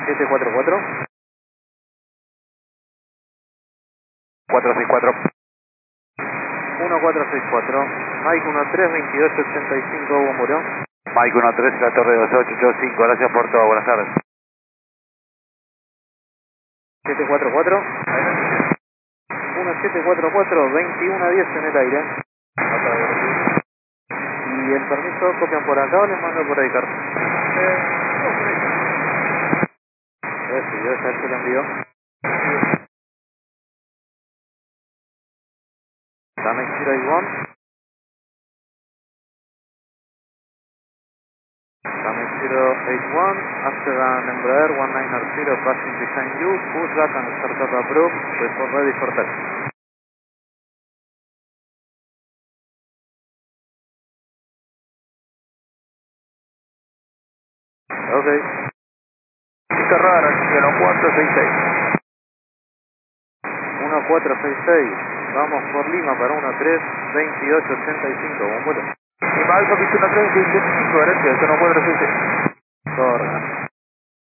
744. 464. 1464. Mike 132885, Hugo Muro. Mike 13, la torre 2885, gracias por todo, buenas tardes. 744. 1744, 2110 en el aire. Y el permiso, copian por acá o les mando por ahí, Carlos. Sí, debe ser que lo envió. Dame 081. Dame 081. After an Embraer 1900 passing behind you. Push back and start up approach. Report ready for taxi. Ok. Está rara, 1466. 1466. Vamos por Lima para 132885. Buen vuelo. Y Alfa Pista 13, 25, gracias, 1466. Corre.